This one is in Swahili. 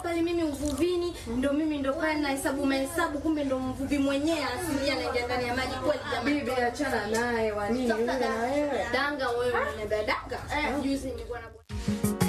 pale mimi uvuvini, ndo mimi ndo pale na hesabu kumbe ndo mvuvi mwenyewe asilia anaingia ndani ya maji kweli jamani. Bibi achana naye wa nini yule na wewe? Danga wewe unaniambia danga. Juzi nilikuwa na